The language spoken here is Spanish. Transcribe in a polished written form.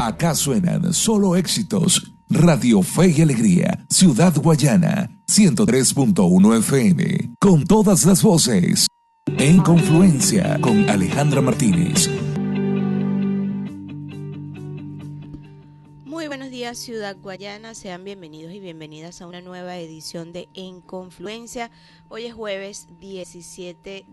Acá suenan solo éxitos. Radio Fe y Alegría, Ciudad Guayana, 103.1 FM, con todas las voces. En Confluencia, con Alejandra Martínez. Muy buenos días, Ciudad Guayana. Sean bienvenidos y bienvenidas a una nueva edición de En Confluencia. Hoy es jueves 17